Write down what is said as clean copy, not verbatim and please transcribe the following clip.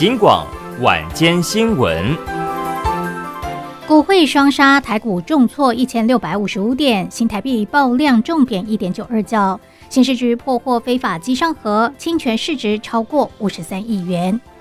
警广晚间新闻。 股汇双杀，台股重挫1655点，新台币爆量重贬1.92角，刑事局破获非法机上盒，侵权市值超过53亿元。